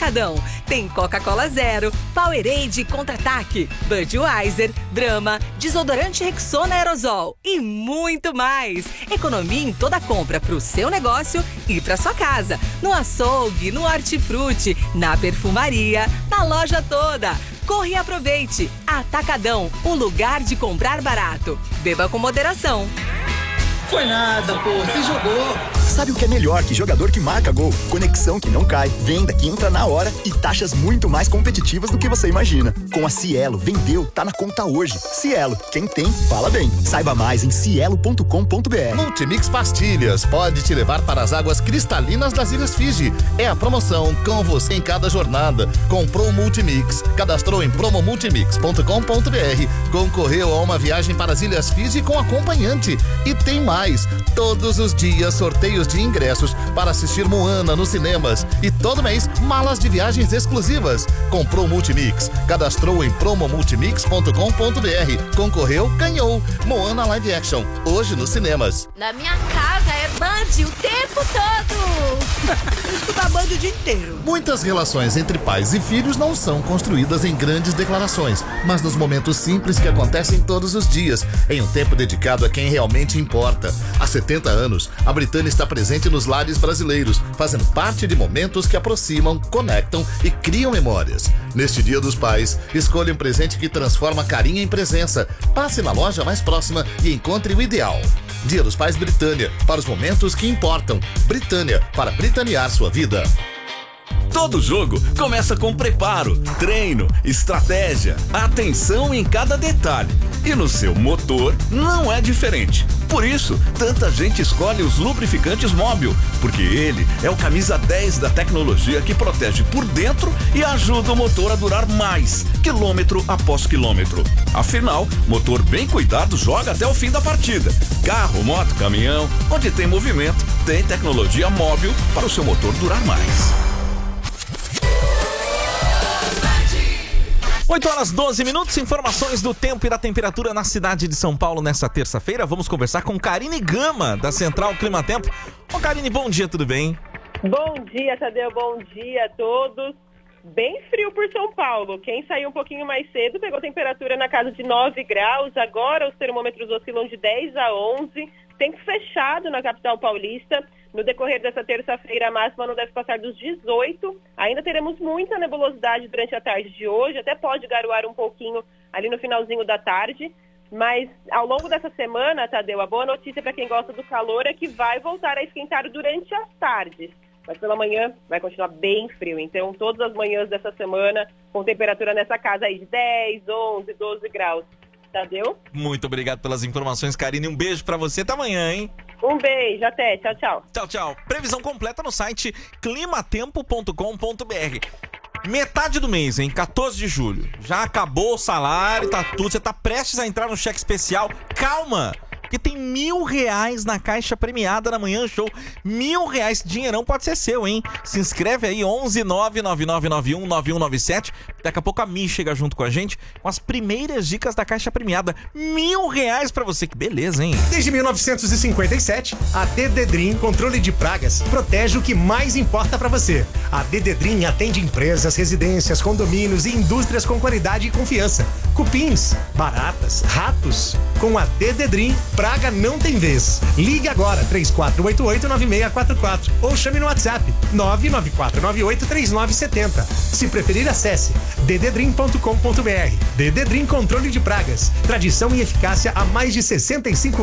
Atacadão. Tem Coca-Cola Zero, Powerade Contra-Ataque, Budweiser, Brahma, desodorante Rexona Aerosol e muito mais. Economia em toda compra pro seu negócio e pra sua casa. No açougue, no hortifruti, na perfumaria, na loja toda. Corre e aproveite. Atacadão, o lugar de comprar barato. Beba com moderação. Foi nada, pô, você jogou. Sabe o que é melhor que jogador que marca gol? Conexão que não cai, venda que entra na hora e taxas muito mais competitivas do que você imagina. Com a Cielo, vendeu, tá na conta hoje. Cielo, quem tem, fala bem. Saiba mais em cielo.com.br. Multimix Pastilhas pode te levar para as águas cristalinas das Ilhas Fiji. É a promoção com você em cada jornada. Comprou o Multimix, cadastrou em promomultimix.com.br, concorreu a uma viagem para as Ilhas Fiji com acompanhante. E tem mais, todos os dias sorteios de ingressos para assistir Moana nos cinemas e todo mês malas de viagens exclusivas. Comprou Multimix, cadastrou em promomultimix.com.br, concorreu, ganhou. Moana Live Action, hoje nos cinemas. Na minha casa é Band o tempo todo. Escutar Band o dia inteiro. Muitas relações entre pais e filhos não são construídas em grandes declarações, mas nos momentos simples que acontecem todos os dias, em um tempo dedicado a quem realmente importa. Há 70 anos, a Britânia está presente nos lares brasileiros, fazendo parte de momentos que aproximam, conectam e criam memórias. Neste Dia dos Pais, escolha um presente que transforma carinho em presença. Passe na loja mais próxima e encontre o ideal. Dia dos Pais Britânia, para os momentos que importam. Britânia, para britanear sua vida. Todo jogo começa com preparo, treino, estratégia, atenção em cada detalhe. E no seu motor não é diferente. Por isso, tanta gente escolhe os lubrificantes Móbil, porque ele é o camisa 10 da tecnologia que protege por dentro e ajuda o motor a durar mais, quilômetro após quilômetro. Afinal, motor bem cuidado joga até o fim da partida. Carro, moto, caminhão, onde tem movimento, tem tecnologia Móbil para o seu motor durar mais. 8h12, informações do tempo e da temperatura na cidade de São Paulo nessa terça-feira. Vamos conversar com Karine Gama, da Central Clima Tempo. Ô Karine, bom dia, tudo bem? Bom dia, Tadeu, bom dia a todos. Bem frio por São Paulo. Quem saiu um pouquinho mais cedo pegou temperatura na casa de 9 graus. Agora os termômetros oscilam de 10 a 11. Tempo fechado na capital paulista. No decorrer dessa terça-feira, a máxima não deve passar dos 18. Ainda teremos muita nebulosidade durante a tarde de hoje. Até pode garoar um pouquinho ali no finalzinho da tarde. Mas ao longo dessa semana, Tadeu, a boa notícia para quem gosta do calor é que vai voltar a esquentar durante as tardes. Mas pela manhã vai continuar bem frio. Então, todas as manhãs dessa semana, com temperatura nessa casa aí de 10, 11, 12 graus. Tadeu? Muito obrigado pelas informações, Karine. Um beijo pra você. Até amanhã, hein? Um beijo. Até. Tchau, tchau. Tchau, tchau. Previsão completa no site climatempo.com.br. Metade do mês, hein? 14 de julho. Já acabou o salário, tá tudo. Você tá prestes a entrar no cheque especial. Calma! Porque tem R$1.000 na caixa premiada na Manhã Show. R$1.000, dinheirão pode ser seu, hein? Se inscreve aí, 11999919197. Daqui a pouco a Mi chega junto com a gente com as primeiras dicas da caixa premiada. R$1.000 pra você, que beleza, hein? Desde 1957, a Dededrim Controle de Pragas protege o que mais importa pra você. A Dededrim atende empresas, residências, condomínios e indústrias com qualidade e confiança. Cupins, baratas, ratos. Com a Dededrim, praga não tem vez. Ligue agora, 3488-9644 ou chame no WhatsApp 994983970. Se preferir, acesse dededrim.com.br. Dededrim Controle de Pragas. Tradição e eficácia há mais de 65 anos.